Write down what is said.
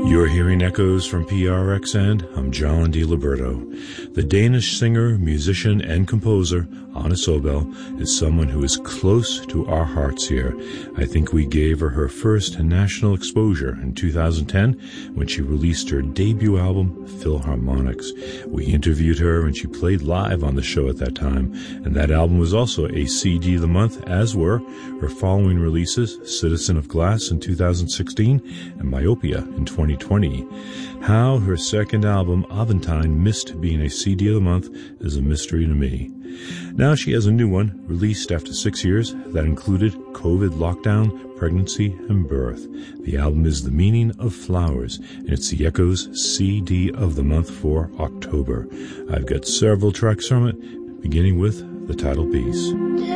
You're hearing echoes from PRXN. I'm John D. Liberto. The Danish singer, musician, and composer, Anna Sobel, is someone who is close to our hearts here. I think we gave her first national exposure in 2010 when she released her debut album, Philharmonics. We interviewed her and she played live on the show at that time, and that album was also a CD of the month, as were her following releases, Citizen of Glass in 2016 and Myopia in 2020. How her second album, Aventine, missed being a CD of the month is a mystery to me. Now she has a new one, released after 6 years, that included COVID lockdown, pregnancy, and birth. The album is The Meaning of Flowers, and it's the Echoes CD of the month for October. I've got several tracks from it, beginning with the title piece.